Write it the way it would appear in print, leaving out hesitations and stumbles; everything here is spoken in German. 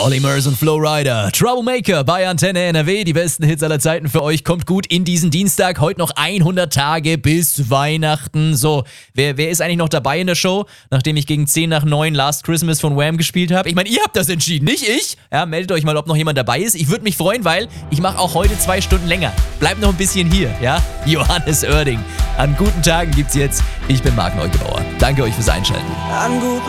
Olly Murs und Flo Rida. Troublemaker bei Antenne NRW. Die besten Hits aller Zeiten für euch. Kommt gut in diesen Dienstag. Heute noch 100 Tage bis Weihnachten. So, wer ist eigentlich noch dabei in der Show, nachdem ich gegen 10 nach 9 Last Christmas von Wham gespielt habe? Ich meine, ihr habt das entschieden, nicht ich. Ja, meldet euch mal, ob noch jemand dabei ist. Ich würde mich freuen, weil ich mache auch heute 2 Stunden länger. Bleibt noch ein bisschen hier, ja? Johannes Oerding. An guten Tagen gibt's jetzt. Ich bin Marc Neugebauer. Danke euch fürs Einschalten.